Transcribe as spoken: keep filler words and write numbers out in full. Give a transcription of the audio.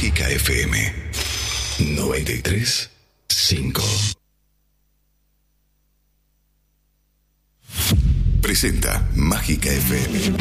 Mágica F M noventa y tres punto cinco. Presenta Mágica F M.